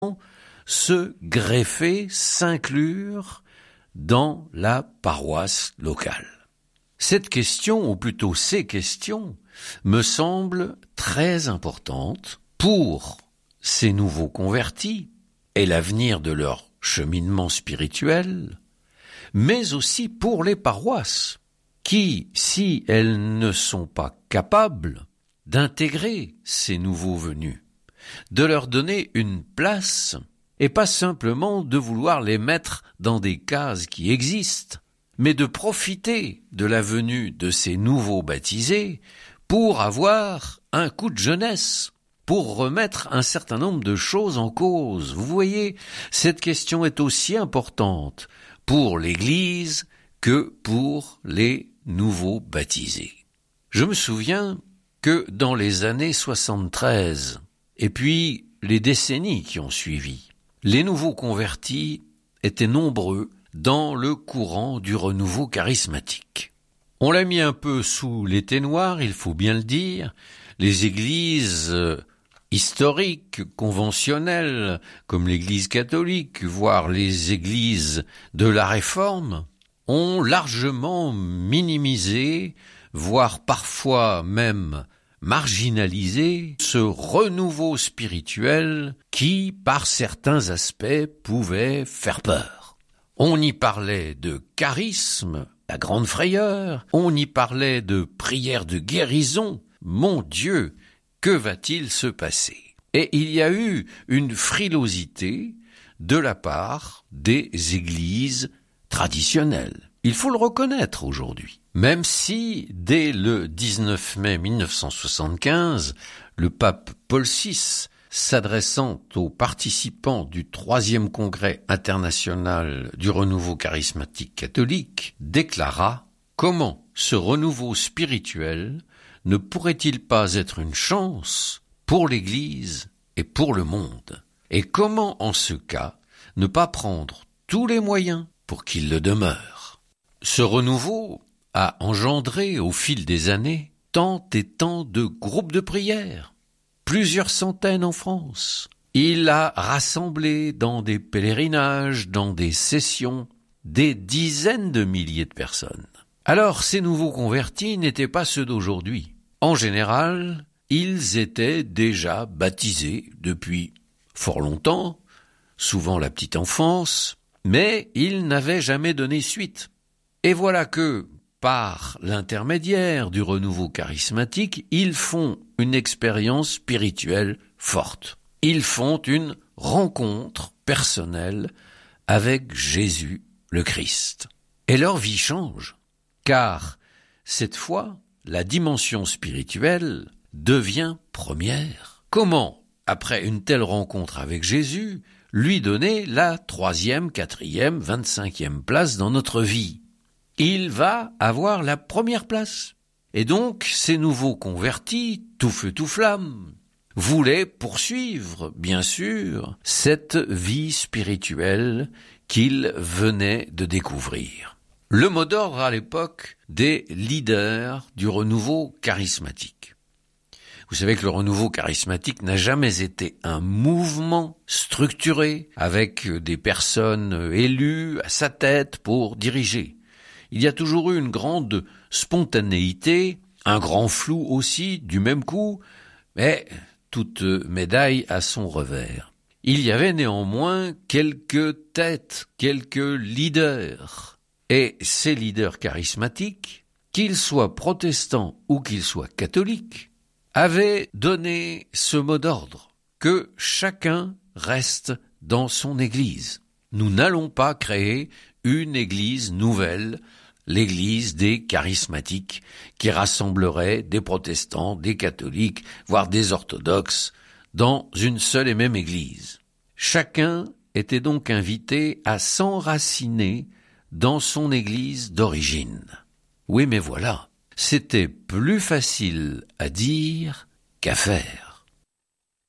se greffer, s'inclure dans la paroisse locale. Cette question, ou plutôt ces questions, me semblent très importantes pour ces nouveaux convertis et l'avenir de leur cheminement spirituel, mais aussi pour les paroisses qui, si elles ne sont pas capables d'intégrer ces nouveaux venus, de leur donner une place et pas simplement de vouloir les mettre dans des cases qui existent, mais de profiter de la venue de ces nouveaux baptisés pour avoir un coup de jeunesse, pour remettre un certain nombre de choses en cause. Vous voyez, cette question est aussi importante pour l'Église que pour les nouveaux baptisés. Je me souviens que dans les années 73, et puis les décennies qui ont suivi, les nouveaux convertis étaient nombreux dans le courant du renouveau charismatique. On l'a mis un peu sous l'éteignoir, il faut bien le dire. Les églises historiques, conventionnelles, comme l'Église catholique, voire les églises de la Réforme, ont largement minimisé, voire parfois même marginalisé, ce renouveau spirituel qui, par certains aspects, pouvait faire peur. On y parlait de charisme, la grande frayeur, on y parlait de prière de guérison. Mon Dieu, que va-t-il se passer? Et il y a eu une frilosité de la part des églises traditionnelles. Il faut le reconnaître aujourd'hui. Même si, dès le 19 mai 1975, le pape Paul VI, s'adressant aux participants du 3e congrès international du renouveau charismatique catholique, déclara « Comment ce renouveau spirituel ne pourrait-il pas être une chance pour l'Église et pour le monde? Et comment, en ce cas, ne pas prendre tous les moyens pour qu'il le demeure ?» Ce renouveau a engendré au fil des années tant et tant de groupes de prière, plusieurs centaines en France. Il a rassemblé dans des pèlerinages, dans des sessions, des dizaines de milliers de personnes. Alors, ces nouveaux convertis n'étaient pas ceux d'aujourd'hui. En général, ils étaient déjà baptisés depuis fort longtemps, souvent la petite enfance, mais ils n'avaient jamais donné suite. Et voilà que, par l'intermédiaire du renouveau charismatique, ils font une expérience spirituelle forte. Ils font une rencontre personnelle avec Jésus le Christ. Et leur vie change, car cette fois, la dimension spirituelle devient première. Comment, après une telle rencontre avec Jésus, lui donner la 3e, 4e, 25e place dans notre vie? Il va avoir la première place. Et donc, ces nouveaux convertis, tout feu tout flamme, voulaient poursuivre, bien sûr, cette vie spirituelle qu'ils venaient de découvrir. Le mot d'ordre à l'époque des leaders du renouveau charismatique. Vous savez que le renouveau charismatique n'a jamais été un mouvement structuré avec des personnes élues à sa tête pour diriger. Il y a toujours eu une grande spontanéité, un grand flou aussi, du même coup, mais toute médaille a son revers. Il y avait néanmoins quelques têtes, quelques leaders. Et ces leaders charismatiques, qu'ils soient protestants ou qu'ils soient catholiques, avaient donné ce mot d'ordre, que chacun reste dans son église. Nous n'allons pas créer une église nouvelle, l'église des charismatiques, qui rassemblerait des protestants, des catholiques, voire des orthodoxes, dans une seule et même église. Chacun était donc invité à s'enraciner dans son église d'origine. Oui, mais voilà, c'était plus facile à dire qu'à faire.